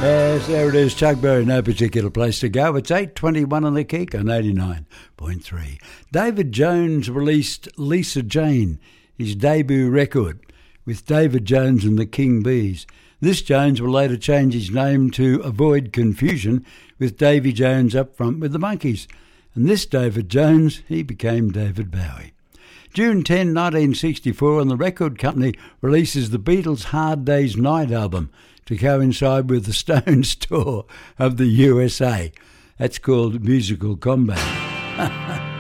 Yes, there it is, Chuck Berry, no particular place to go. It's 8:21 on the Kick on 89.3. David Jones released Lisa Jane, his debut record, with David Jones and the King Bees. This Jones will later change his name to avoid confusion with Davy Jones up front with the Monkees. And this David Jones, he became David Bowie. June 10, 1964, and the record company releases the Beatles' Hard Day's Night album to coincide with the Stones tour of the USA. That's called Musical Combat.